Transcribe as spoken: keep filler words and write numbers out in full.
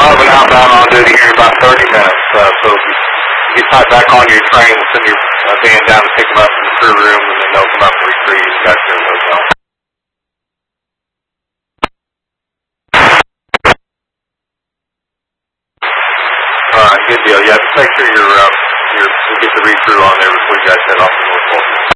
I'll have an outbound on duty here in about thirty minutes. Uh, so if you get tied back on your train, we'll send your uh, van down to pick them up from the crew room, and then they'll come up and retrieve you guys to the hotel. All right, good deal. Yeah, just make sure you're, uh, you're, you get the re-crew on there before you guys head off to North Pole.